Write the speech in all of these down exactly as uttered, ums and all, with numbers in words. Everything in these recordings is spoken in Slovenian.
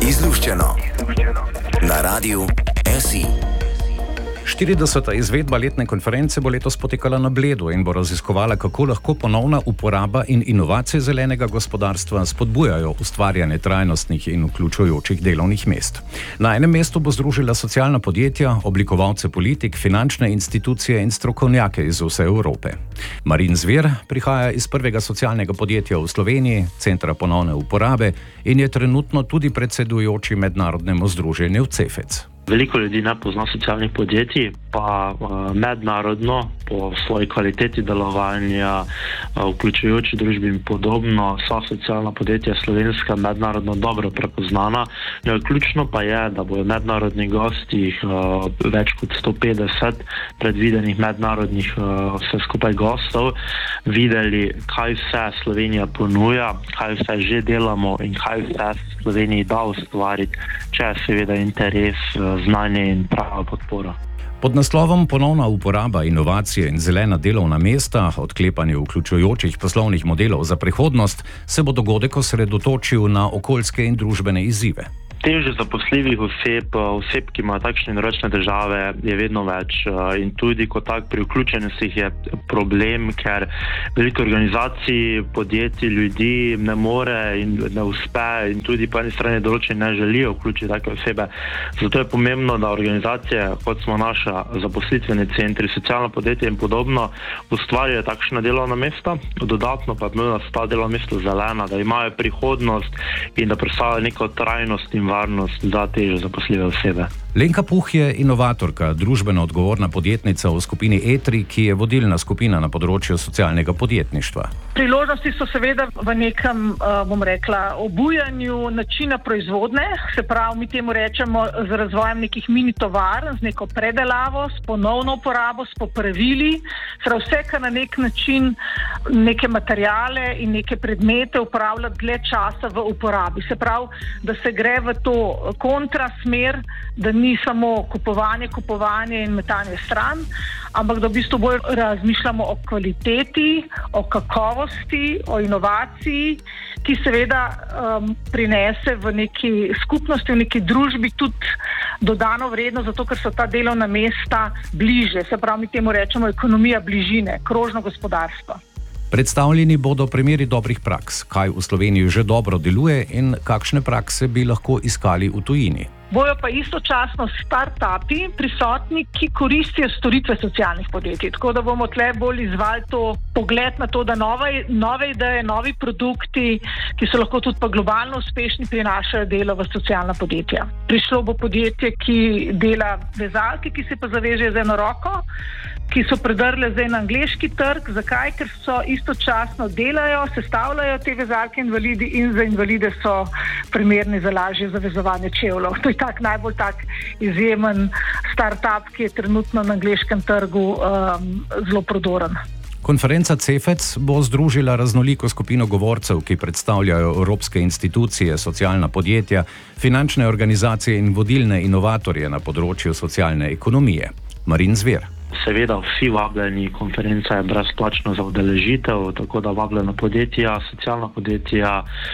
Izluščeno na Radiu S I. štirideseta izvedba letne konference bo letos potekala na Bledu in bo raziskovala, kako lahko ponovna uporaba in inovacije zelenega gospodarstva spodbujajo ustvarjanje trajnostnih in vključujočih delovnih mest. Na enem mestu bo združila socialna podjetja, oblikovalce politik, finančne institucije in strokovnjake iz vse Evrope. Marin Zver prihaja iz prvega socialnega podjetja v Sloveniji, Centra ponovne uporabe, in je trenutno tudi predsedujoči mednarodnemu združenju Cefec. Veliko ljudi ne pozna socialnih podjetij, pa uh, mednarodno po svoji kvaliteti delovanja, uh, vključujoči družbi in podobno, so socialna podjetja slovenska mednarodno dobro prepoznana. No, ključno pa je, da bodo mednarodni gosti, uh, več kot sto petdeset predvidenih mednarodnih uh, vse skupaj gostov, videli, kaj vse Slovenija ponuja, kaj vse že delamo in kaj vse Sloveniji da ustvariti, če je seveda interes, znanje in prava podpora. Pod naslovom Ponovna uporaba, inovacije in zelena delovna mesta, odklepanje vključujočih poslovnih modelov za prihodnost, se bo dogodek osredotočil na okoljske in družbene izzive. Težje zaposljivih oseb, oseb, ki imajo takšne in drugačne težave, je vedno več. In tudi kot tak pri vključeностih je problem, ker veliko organizacij, podjetij, ljudi ne more in ne uspe in tudi po eni strani določeni ne želijo vključiti take osebe. Zato je pomembno, da organizacije, kot smo naša zaposlitveni centri, socialna podjetja in podobno, ustvarjajo takšna delovna mesta. Dodatno pa je pomembno, da so ta delovna mesta zelena, da imajo prihodnost in da predstavljajo neko trajnost in varnost za težje zaposljive osebe. Lenka Puh je inovatorka, družbeno odgovorna podjetnica v skupini Etri, ki je vodilna skupina na področju socialnega podjetništva. Priložnosti so seveda v nekem, bom rekla, obujanju načina proizvodne, se pravi, mi temu rečemo z razvojem nekih mini tovarn, z neko predelavo, s ponovno uporabo, s popravili, prav vse, kar na nek način neke materijale in neke predmete uporablja dlje časa v uporabi. Se pravi, da se gre v to kontrasmer, da ni samo kupovanje, kupovanje in metanje stran, ampak da v bistvu bolj razmišljamo o kvaliteti, o kakovosti, o inovaciji, ki seveda um, prinese v neki skupnosti, v neki družbi tudi dodano vrednost, zato ker so ta delovna mesta bliže. Se pravi, mi temu rečemo ekonomija bližine, krožno gospodarstvo. Predstavljeni bodo primeri dobrih praks, kaj v Sloveniji že dobro deluje in kakšne prakse bi lahko iskali v tujini. Bojo pa istočasno start-upi prisotni, ki koristijo storitve socialnih podjetij. Tako da bomo tle bolj izvali to pogled na to, da nove, nove ideje, novi produkti, ki so lahko tudi pa globalno uspešni, prinašajo delo v socialna podjetja. Prišlo bo podjetje, ki dela vezalke, ki se pa zavežejo z eno roko, ki so predrle zdaj na angleški trg. Zakaj? Ker so istočasno delajo, sestavljajo te vezalke invalidi in za invalide so primerni za lažje zavezovanje čevljev. To je tak najbolj tak izjemen start-up, ki je trenutno na angleškem trgu um, zelo prodoren. Konferenca Cefec bo združila raznoliko skupino govorcev, ki predstavljajo evropske institucije, socialna podjetja, finančne organizacije in vodilne inovatorje na področju socialne ekonomije. Marin Zver. Seveda vsi vabljeni, konferenca je brezplačna za udeležitev, tako da vabljena podjetja, socialna podjetja,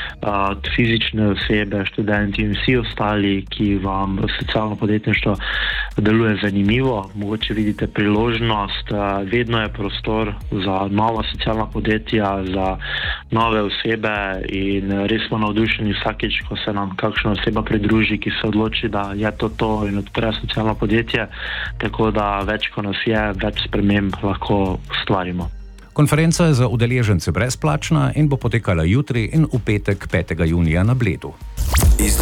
fizične osebe, študenti in vsi ostali, ki vam socialno podjetništvo deluje zanimivo, mogoče vidite priložnost, vedno je prostor za nova socialna podjetja, za nove osebe in res smo navdušeni vsakič, ko se nam kakšna oseba pridruži, ki se odloči, da je to to in odpre socialno podjetje, tako da več ko nas je, več sprememb lahko ustvarimo. Konferenca je za udeležence brezplačna in bo potekala jutri in v petek petega junija na Bledu.